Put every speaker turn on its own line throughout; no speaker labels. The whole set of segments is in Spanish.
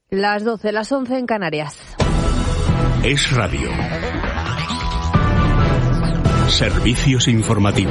Las 12, las 11 en Canarias.
Es Radio. Servicios informativos.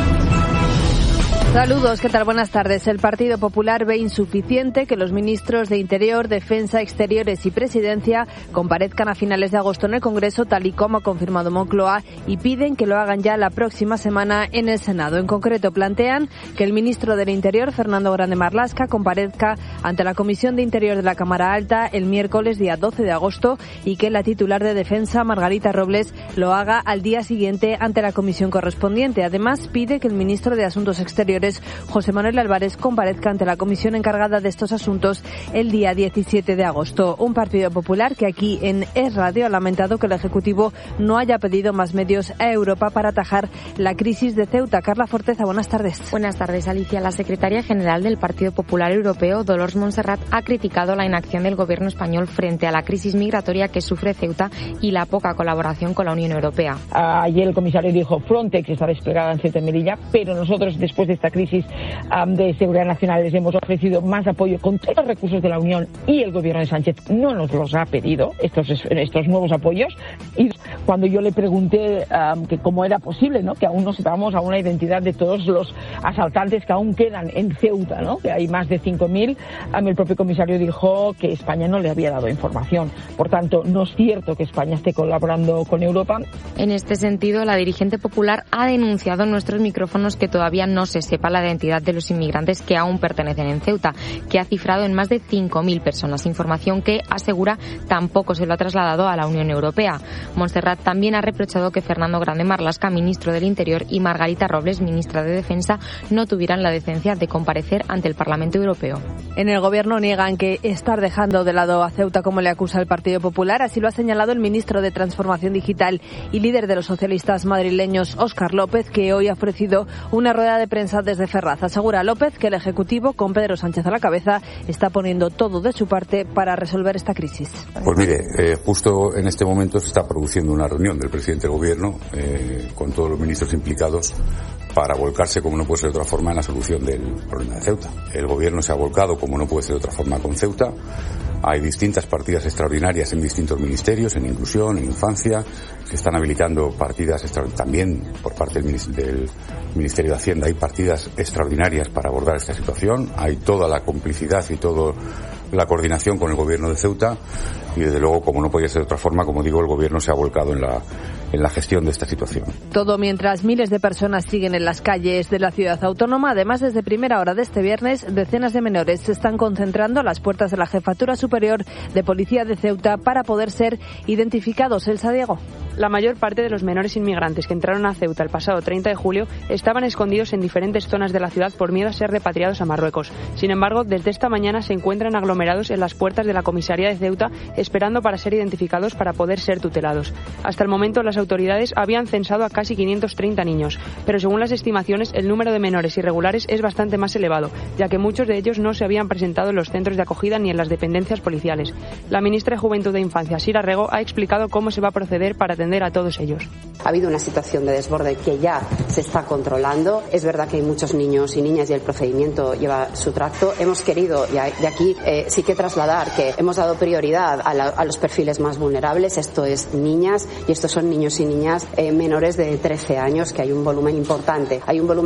Saludos, ¿qué tal? Buenas tardes. El Partido Popular ve insuficiente que los ministros de Interior, Defensa, Exteriores y Presidencia comparezcan a finales de agosto en el Congreso, tal y como ha confirmado Moncloa, y piden que lo hagan ya la próxima semana en el Senado. En concreto, plantean que el ministro del Interior, Fernando Grande Marlaska, comparezca ante la Comisión de Interior de la Cámara Alta el miércoles día 12 de agosto y que la titular de Defensa, Margarita Robles, lo haga al día siguiente ante la comisión correspondiente. Además, pide que el ministro de Asuntos Exteriores, José Manuel Álvarez, comparezca ante la comisión encargada de estos asuntos el día 17 de agosto. Un Partido Popular que aquí en Es Radio ha lamentado que el Ejecutivo no haya pedido más medios a Europa para atajar la crisis de Ceuta. Carla Forteza, buenas tardes.
Buenas tardes, Alicia. La secretaria general del Partido Popular Europeo, Dolors Montserrat, ha criticado la inacción del gobierno español frente a la crisis migratoria que sufre Ceuta y la poca colaboración con la Unión Europea.
Ayer el comisario dijo Frontex está desplegada en Ceuta y Melilla, pero nosotros, después de esta crisis de seguridad nacional, les hemos ofrecido más apoyo con todos los recursos de la Unión, y el gobierno de Sánchez no nos los ha pedido, estos nuevos apoyos. Y cuando yo le pregunté que cómo era posible, ¿no?, que aún no sepamos aún la identidad de todos los asaltantes que aún quedan en Ceuta, ¿no?, que hay más de 5.000, el propio comisario dijo que España no le había dado información. Por tanto, no es cierto que España esté colaborando con Europa.
En este sentido, la dirigente popular ha denunciado en nuestros micrófonos que todavía no se sepa la identidad de los inmigrantes que aún pertenecen en Ceuta, que ha cifrado en más de 5.000 personas, información que, asegura, tampoco se lo ha trasladado a la Unión Europea. Montserrat también ha reprochado que Fernando Grande Marlaska, ministro del Interior, y Margarita Robles, ministra de Defensa, no tuvieran la decencia de comparecer ante el Parlamento Europeo.
En el Gobierno niegan que estar dejando de lado a Ceuta, como le acusa el Partido Popular. Así lo ha señalado el ministro de Transformación Digital y líder de los socialistas madrileños, Óscar López, que hoy ha ofrecido una rueda de prensa desde Ferraz. Asegura López que el Ejecutivo, con Pedro Sánchez a la cabeza, está poniendo todo de su parte para resolver esta crisis.
Pues mire, justo en este momento se está produciendo una reunión del presidente del Gobierno con todos los ministros implicados para volcarse, como no puede ser de otra forma, en la solución del problema de Ceuta. El Gobierno se ha volcado, como no puede ser de otra forma, con Ceuta. Hay distintas partidas extraordinarias en distintos ministerios, en inclusión, en infancia. Se están habilitando partidas también por parte del Ministerio de Hacienda. Hay partidas extraordinarias para abordar esta situación. Hay toda la complicidad y toda la coordinación con el Gobierno de Ceuta. Y desde luego, como no podía ser de otra forma, como digo, el Gobierno se ha volcado en la gestión de esta situación.
Todo mientras miles de personas siguen en las calles de la ciudad autónoma. Además, desde primera hora de este viernes, decenas de menores se están concentrando a las puertas de la Jefatura Superior de Policía de Ceuta para poder ser identificados. Elsa Diego.
La mayor parte de los menores inmigrantes que entraron a Ceuta el pasado 30 de julio estaban escondidos en diferentes zonas de la ciudad por miedo a ser repatriados a Marruecos. Sin embargo, desde esta mañana se encuentran aglomerados en las puertas de la comisaría de Ceuta esperando para ser identificados para poder ser tutelados. Hasta el momento, las autoridades habían censado a casi 530 niños, pero según las estimaciones, el número de menores irregulares es bastante más elevado, ya que muchos de ellos no se habían presentado en los centros de acogida ni en las dependencias policiales. La ministra de Juventud e Infancia, Sira Rego, ha explicado cómo se va a proceder para atender a todos ellos.
Ha habido una situación de desborde que ya se está controlando. Es verdad que hay muchos niños y niñas y el procedimiento lleva su tracto. Hemos querido, y aquí sí que trasladar que hemos dado prioridad a los perfiles más vulnerables. Esto es niñas y estos son niños y niñas menores de 13 años, que hay un volumen importante.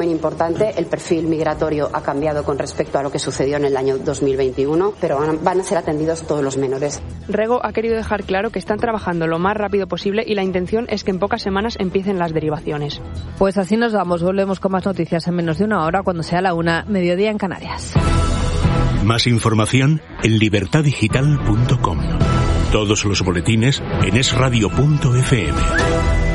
El perfil migratorio ha cambiado con respecto a lo que sucedió en el año 2021, pero van a ser atendidos todos los menores.
Rego ha querido dejar claro que están trabajando lo más rápido posible y la intención es que en pocas semanas empiecen las derivaciones.
Pues así nos vamos. Volvemos con más noticias en menos de una hora, cuando sea la 1:00, mediodía en Canarias.
Más información en libertadigital.com. Todos los boletines en esradio.fm.